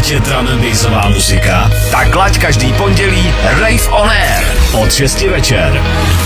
tě drum and bassová muzika? Tak laď každý pondělí Rave on Air od 6 večer.